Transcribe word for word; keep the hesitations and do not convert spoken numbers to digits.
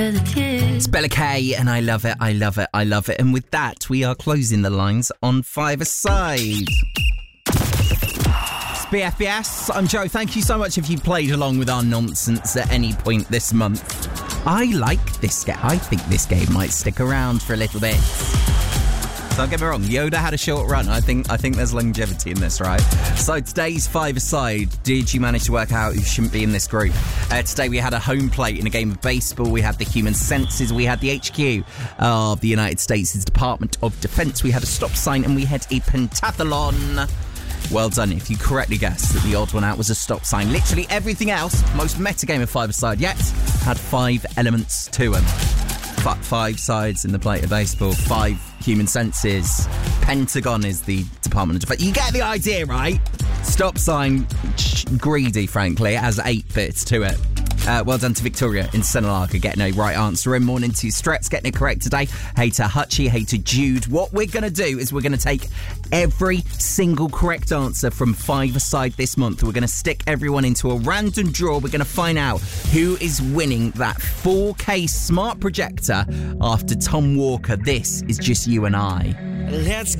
for the kids. It's Bella K, and I love it, I love it, I love it. And with that, we are closing the lines on five-a-side. It's B F B S. I'm Joe. Thank you so much if you played along with our nonsense at any point this month. I like this game. I think this game might stick around for a little bit. Don't get me wrong, Yoda had a short run. I think I think there's longevity in this, right? So today's five-a-side, did you manage to work out who shouldn't be in this group? Uh, today we had a home plate in a game of baseball. We had the human senses. We had the H Q of the United States' Department of Defense. We had a stop sign, and we had a pentathlon. Well done if you correctly guessed that the odd one out was a stop sign. Literally everything else, most meta game of five-a-side yet, had five elements to them. F- five sides in the plate of baseball, five human senses. Pentagon is the Department of Defense. You get the idea, right? Stop sign, greedy, frankly. It has eight bits to it. Uh, well done to Victoria in Senalaga getting a right answer. And morning to Stretz getting it correct today. Hey to Hutchie, hey to Jude. What we're going to do is we're going to take every single correct answer from five-a-side this month. We're going to stick everyone into a random draw. We're going to find out who is winning that four K smart projector after Tom Walker. This is Just You and I. Let's